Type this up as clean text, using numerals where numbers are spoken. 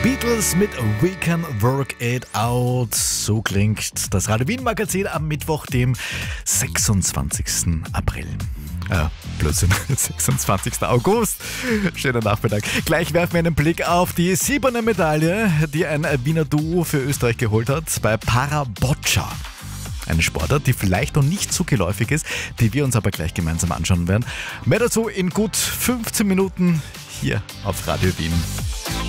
Beatles mit We Can Work It Out. So klingt das Radio Wien Magazin am Mittwoch, dem 26. April. Blödsinn, 26. August. Schöner Nachmittag. Gleich werfen wir einen Blick auf die 7. Medaille, die ein Wiener Duo für Österreich geholt hat bei Para-Boccia. Eine Sportart, die vielleicht noch nicht so geläufig ist, die wir uns aber gleich gemeinsam anschauen werden. Mehr dazu in gut 15 Minuten hier auf Radio Wien.